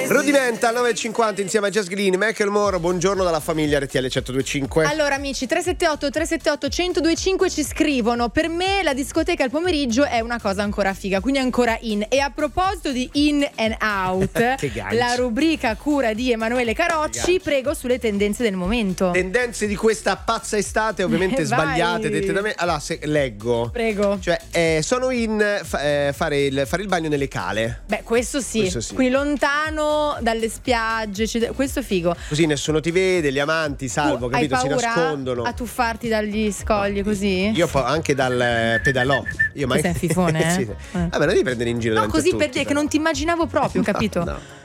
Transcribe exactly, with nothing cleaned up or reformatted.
Rudimenta alle nove e cinquanta insieme a Jasglin, Macklemore. Buongiorno dalla famiglia R T L centodue e cinque. Allora amici, tre sette otto tre sette otto uno zero due cinque ci scrivono: per me la discoteca al pomeriggio è una cosa ancora figa, quindi ancora in. E a proposito di in and out, la rubrica a cura di Emanuele Carocci, prego sulle tendenze del momento. Tendenze di questa pazza estate, ovviamente sbagliate, dette da me. Allora, se leggo. Prego. Cioè, eh, sono in fa, eh, fare, il, fare il bagno nelle cale. Beh, questo sì. Questo sì. Quindi lontano dalle spiagge, eccetera. Questo è figo. Così nessuno ti vede, gli amanti, salvo, Tu capito? hai Si paura nascondono. a tuffarti dagli scogli così? Io po- anche dal eh, pedalò. Io mai... sei un fifone, eh? sì. Vabbè, non devi prendere in giro No, davanti a così tutti, per dire che però. non ti immaginavo proprio, capito? No, no.